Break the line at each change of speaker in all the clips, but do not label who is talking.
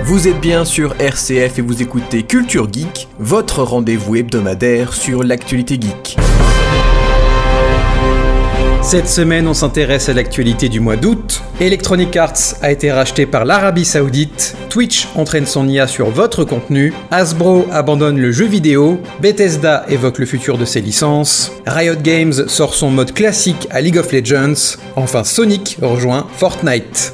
Vous êtes bien sur RCF et vous écoutez Culture Geek, votre rendez-vous hebdomadaire sur l'actualité geek.
Cette semaine, on s'intéresse à l'actualité du mois d'août. Electronic Arts a été racheté par l'Arabie Saoudite, Twitch entraîne son IA sur votre contenu, Hasbro abandonne le jeu vidéo, Bethesda évoque le futur de ses licences, Riot Games sort son mode classique à League of Legends, enfin Sonic rejoint Fortnite.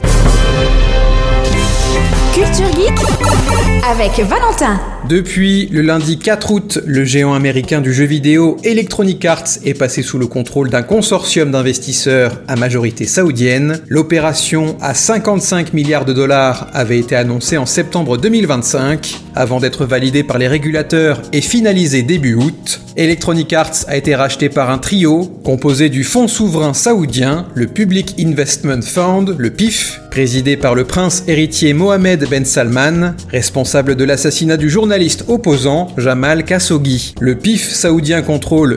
Culture Geek avec Valentin.
Depuis le lundi 4 août, le géant américain du jeu vidéo Electronic Arts est passé sous le contrôle d'un consortium d'investisseurs à majorité saoudienne. L'opération à 55 milliards de dollars avait été annoncée en septembre 2025, avant d'être validée par les régulateurs et finalisée début août. Electronic Arts a été racheté par un trio composé du fonds souverain saoudien, le Public Investment Fund, le PIF, présidé par le prince héritier Mohammed Ben Salman, responsable de l'assassinat du journaliste opposant Jamal Khashoggi. Le PIF saoudien contrôle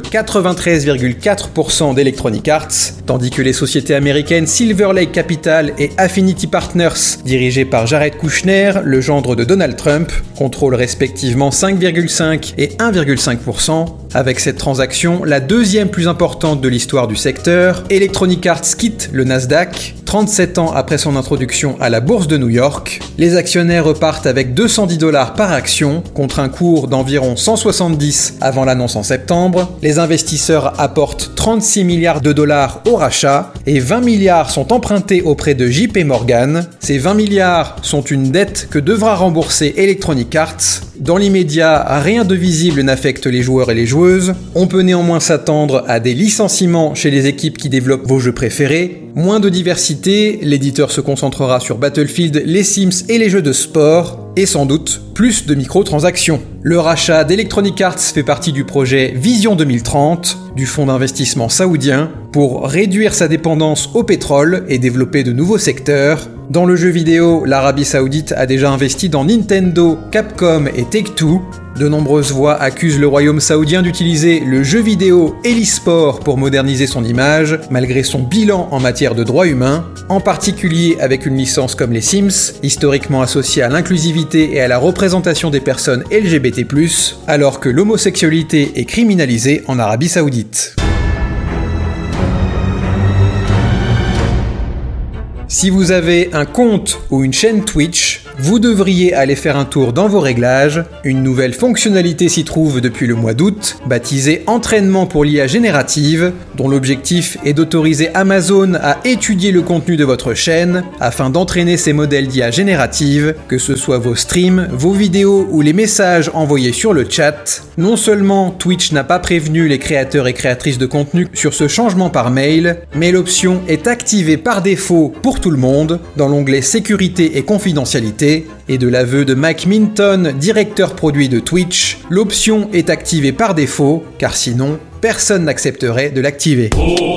93,4% d'Electronic Arts, tandis que les sociétés américaines Silver Lake Capital et Affinity Partners, dirigées par Jared Kushner, le gendre de Donald Trump, contrôlent respectivement 5,5 et 1,5%. Avec cette transaction, la deuxième plus importante de l'histoire du secteur, Electronic Arts quitte le Nasdaq, 37 ans après son introduction à la bourse de New York. Les actionnaires repartent avec $210 par action, contre un cours d'environ 170 avant l'annonce en septembre. Les investisseurs apportent 36 milliards de dollars au rachat et 20 milliards sont empruntés auprès de JP Morgan. Ces 20 milliards sont une dette que devra rembourser Electronic Arts. Dans l'immédiat, rien de visible n'affecte les joueurs et les joueuses. On peut néanmoins s'attendre à des licenciements chez les équipes qui développent vos jeux préférés. Moins de diversité, l'éditeur se concentrera sur Battlefield, les Sims et les jeux de sport. Et sans doute, plus de microtransactions. Le rachat d'Electronic Arts fait partie du projet Vision 2030, du fonds d'investissement saoudien, pour réduire sa dépendance au pétrole et développer de nouveaux secteurs. Dans le jeu vidéo, l'Arabie Saoudite a déjà investi dans Nintendo, Capcom et Take-Two. De nombreuses voix accusent le royaume saoudien d'utiliser le jeu vidéo et l'e-sport pour moderniser son image, malgré son bilan en matière de droits humains, en particulier avec une licence comme les Sims, historiquement associée à l'inclusivité et à la représentation des personnes LGBT+, alors que l'homosexualité est criminalisée en Arabie Saoudite. Si vous avez un compte ou une chaîne Twitch, vous devriez aller faire un tour dans vos réglages. Une nouvelle fonctionnalité s'y trouve depuis le mois d'août, baptisée Entraînement pour l'IA générative, dont l'objectif est d'autoriser Amazon à étudier le contenu de votre chaîne afin d'entraîner ces modèles d'IA générative, que ce soit vos streams, vos vidéos ou les messages envoyés sur le chat. Non seulement Twitch n'a pas prévenu les créateurs et créatrices de contenu sur ce changement par mail, mais l'option est activée par défaut pour tout le monde dans l'onglet Sécurité et confidentialité. Et de l'aveu de Mike Minton, directeur produit de Twitch, l'option est activée par défaut, car sinon, personne n'accepterait de l'activer.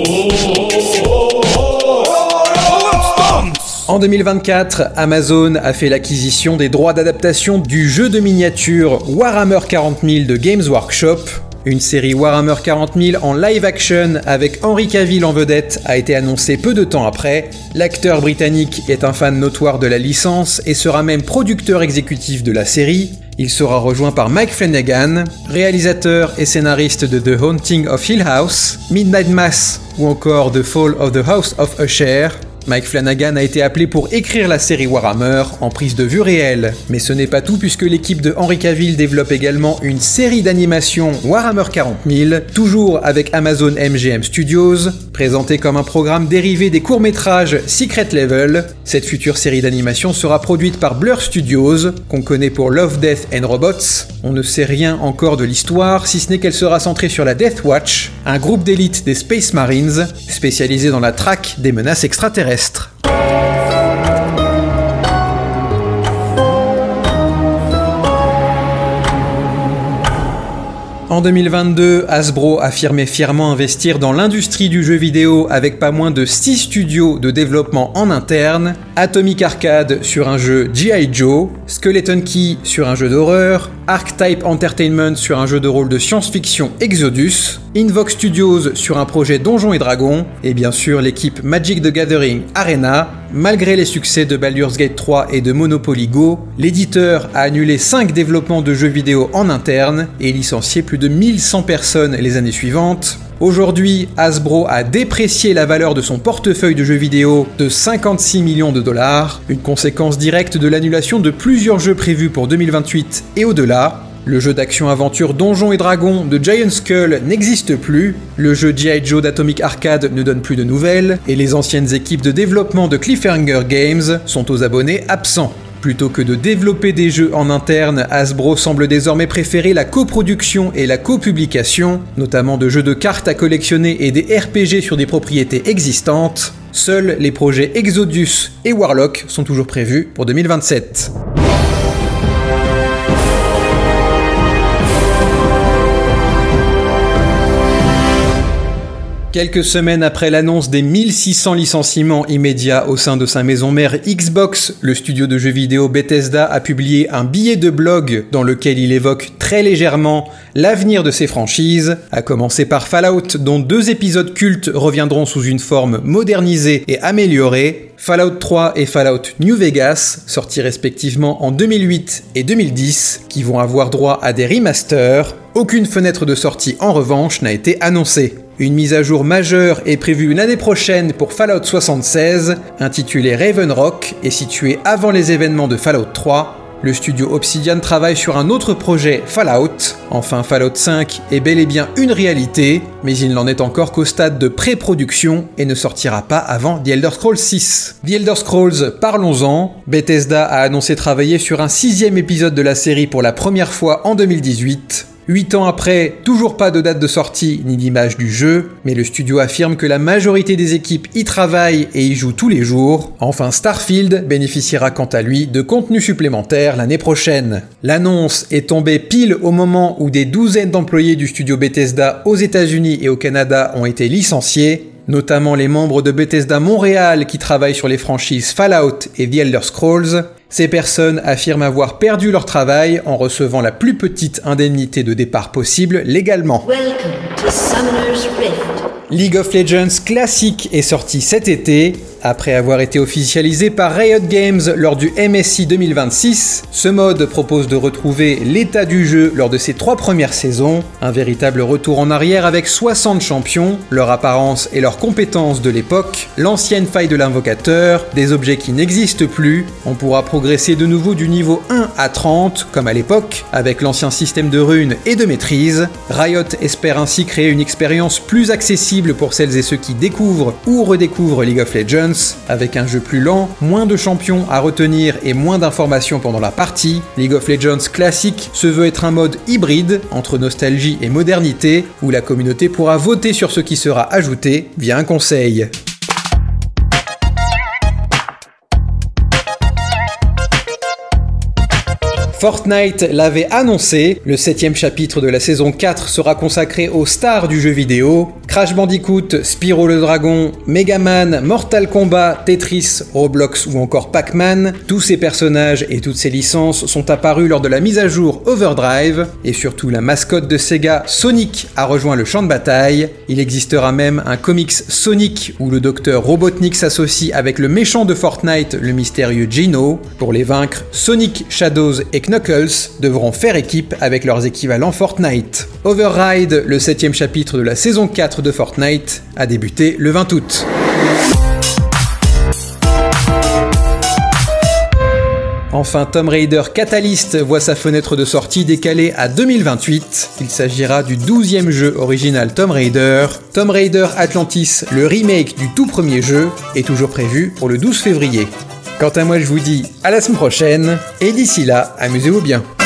En 2024, Amazon a fait l'acquisition des droits d'adaptation du jeu de miniature Warhammer 40 000 de Games Workshop. Une série Warhammer 40 000 en live action avec Henry Cavill en vedette a été annoncée peu de temps après. L'acteur britannique est un fan notoire de la licence et sera même producteur exécutif de la série. Il sera rejoint par Mike Flanagan, réalisateur et scénariste de The Haunting of Hill House, Midnight Mass ou encore The Fall of the House of Usher. Mike Flanagan a été appelé pour écrire la série Warhammer en prise de vue réelle. Mais ce n'est pas tout puisque l'équipe de Henry Cavill développe également une série d'animation Warhammer 40 000, toujours avec Amazon MGM Studios, présentée comme un programme dérivé des courts-métrages Secret Level. Cette future série d'animation sera produite par Blur Studios, qu'on connaît pour Love, Death and Robots. On ne sait rien encore de l'histoire, si ce n'est qu'elle sera centrée sur la Death Watch, un groupe d'élite des Space Marines, spécialisé dans la traque des menaces extraterrestres. En 2022, Hasbro affirmait fièrement investir dans l'industrie du jeu vidéo avec pas moins de 6 studios de développement en interne. Atomic Arcade sur un jeu G.I. Joe, Skeleton Key sur un jeu d'horreur, Archetype Entertainment sur un jeu de rôle de science-fiction Exodus, Invoke Studios sur un projet Donjons et Dragons, et bien sûr l'équipe Magic the Gathering Arena. Malgré les succès de Baldur's Gate 3 et de Monopoly Go, l'éditeur a annulé 5 développements de jeux vidéo en interne et licencié plus de 1100 personnes les années suivantes. Aujourd'hui, Hasbro a déprécié la valeur de son portefeuille de jeux vidéo de 56 millions de dollars, une conséquence directe de l'annulation de plusieurs jeux prévus pour 2028 et au-delà. Le jeu d'action-aventure Donjons et Dragons de Giant Skull n'existe plus, le jeu G.I. Joe d'Atomic Arcade ne donne plus de nouvelles, et les anciennes équipes de développement de Cliffhanger Games sont aux abonnés absents. Plutôt que de développer des jeux en interne, Hasbro semble désormais préférer la coproduction et la copublication, notamment de jeux de cartes à collectionner et des RPG sur des propriétés existantes. Seuls les projets Exodus et Warlock sont toujours prévus pour 2027. Quelques semaines après l'annonce des 1600 licenciements immédiats au sein de sa maison mère Xbox, le studio de jeux vidéo Bethesda a publié un billet de blog dans lequel il évoque très légèrement l'avenir de ses franchises, à commencer par Fallout dont 2 épisodes cultes reviendront sous une forme modernisée et améliorée, Fallout 3 et Fallout New Vegas, sortis respectivement en 2008 et 2010, qui vont avoir droit à des remasters. Aucune fenêtre de sortie en revanche n'a été annoncée. Une mise à jour majeure est prévue l'année prochaine pour Fallout 76, intitulée Raven Rock et située avant les événements de Fallout 3. Le studio Obsidian travaille sur un autre projet Fallout. Enfin, Fallout 5 est bel et bien une réalité, mais il n'en est encore qu'au stade de pré-production et ne sortira pas avant The Elder Scrolls 6. The Elder Scrolls, parlons-en. Bethesda a annoncé travailler sur un 6e épisode de la série pour la première fois en 2018. 8 ans après, toujours pas de date de sortie ni d'image du jeu, mais le studio affirme que la majorité des équipes y travaillent et y jouent tous les jours. Enfin, Starfield bénéficiera quant à lui de contenu supplémentaire l'année prochaine. L'annonce est tombée pile au moment où des douzaines d'employés du studio Bethesda aux États-Unis et au Canada ont été licenciés, notamment les membres de Bethesda Montréal qui travaillent sur les franchises Fallout et The Elder Scrolls. Ces personnes affirment avoir perdu leur travail en recevant la plus petite indemnité de départ possible légalement.
Welcome to Summoner's Rift.
League of Legends Classic est sorti cet été. Après avoir été officialisé par Riot Games lors du MSI 2026, ce mode propose de retrouver l'état du jeu lors de ses 3 premières saisons, un véritable retour en arrière avec 60 champions, leur apparence et leurs compétences de l'époque, l'ancienne faille de l'invocateur, des objets qui n'existent plus, on pourra progresser de nouveau du niveau 1 à 30 comme à l'époque, avec l'ancien système de runes et de maîtrise. Riot espère ainsi créer une expérience plus accessible pour celles et ceux qui découvrent ou redécouvrent League of Legends, avec un jeu plus lent, moins de champions à retenir et moins d'informations pendant la partie. League of Legends Classic se veut être un mode hybride entre nostalgie et modernité, où la communauté pourra voter sur ce qui sera ajouté via un conseil. Fortnite l'avait annoncé, le 7e chapitre de la saison 4 sera consacré aux stars du jeu vidéo. Crash Bandicoot, Spyro le Dragon, Mega Man, Mortal Kombat, Tetris, Roblox ou encore Pac-Man, tous ces personnages et toutes ces licences sont apparus lors de la mise à jour Overdrive, et surtout la mascotte de Sega, Sonic, a rejoint le champ de bataille. Il existera même un comics Sonic où le docteur Robotnik s'associe avec le méchant de Fortnite, le mystérieux Gino. Pour les vaincre, Sonic, Shadows et Knuckles devront faire équipe avec leurs équivalents Fortnite. Override, le 7e chapitre de la saison 4 de Fortnite, a débuté le 20 août. Enfin, Tomb Raider Catalyst voit sa fenêtre de sortie décalée à 2028. Il s'agira du 12e jeu original Tomb Raider. Tomb Raider Atlantis, le remake du tout premier jeu, est toujours prévu pour le 12 février. Quant à moi, je vous dis à la semaine prochaine, et d'ici là, amusez-vous bien.